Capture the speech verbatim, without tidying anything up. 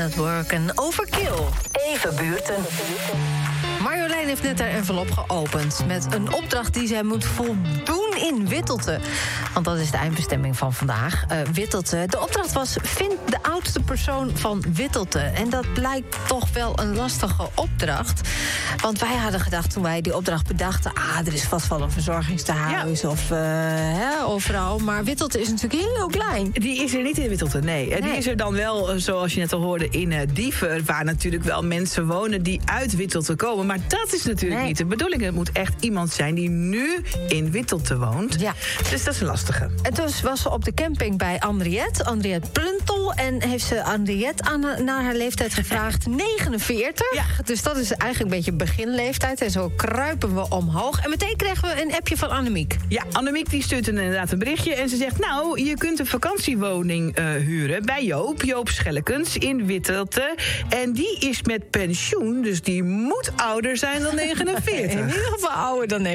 at Work en Overkill. Even buurten. Marjolein heeft net haar envelop geopend met een opdracht die zij moet voldoen in Wittelte. Want dat is de eindbestemming van vandaag. Uh, Wittelte. De opdracht was: vind de oudste persoon van Wittelte. En dat blijkt toch wel een lastige opdracht. Want wij hadden gedacht toen wij die opdracht bedachten: ah, er is vast wel een verzorgingstehuis ja. of uh, hè, overal. Maar Wittelte is natuurlijk heel klein. Die is er niet in Wittelte, nee. nee. Die is er dan wel, zoals je net al hoorde, in uh, Diever, waar natuurlijk wel mensen wonen die uit Wittelte komen. Maar dat is natuurlijk nee. niet de bedoeling. Het moet echt iemand zijn die nu in Wittelte woont. Ja. Dus dat is een lastige. En toen was ze op de camping bij Henriette, Henriette Pluntel. En heeft ze Henriette aan, naar haar leeftijd gevraagd. negenenveertig. Ja. Dus dat is eigenlijk een beetje beginleeftijd. En zo kruipen we omhoog. En meteen kregen we een appje van Annemiek. Ja, Annemiek die stuurt inderdaad een berichtje. En ze zegt: nou, je kunt een vakantiewoning uh, huren bij Joop. Joop Schellekens in Wittelte. En die is met pensioen. Dus die moet ouder zijn dan negenenveertig. In ieder geval ouder dan negenenveertig.